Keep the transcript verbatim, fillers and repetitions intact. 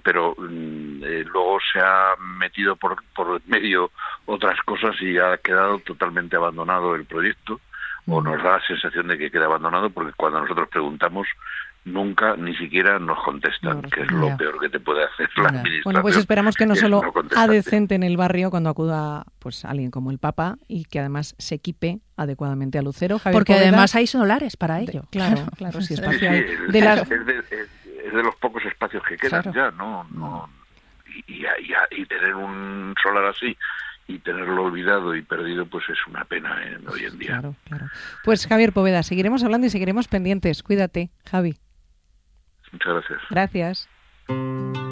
pero eh, luego se ha metido por, por medio otras cosas y ha quedado totalmente abandonado el proyecto, o nos da la sensación de que queda abandonado, porque cuando nosotros preguntamos nunca ni siquiera nos contestan, no, que es lo yeah. peor que te puede hacer la yeah. administración. Bueno, pues esperamos que no solo no adecente en el barrio cuando acuda pues alguien como el Papa, y que además se equipe adecuadamente a Lucero. Javier Porque Poveda, además hay solares para ello. De, claro, claro, si espacio sí, hay. Sí, de es, las... es, de, es, es de los pocos espacios que quedan claro. ya, ¿no? no y, y, y, y tener un solar así y tenerlo olvidado y perdido, pues es una pena ¿eh? hoy en día. Claro, claro. Pues Javier Poveda, seguiremos hablando y seguiremos pendientes. Cuídate, Javi. Muchas gracias. Gracias.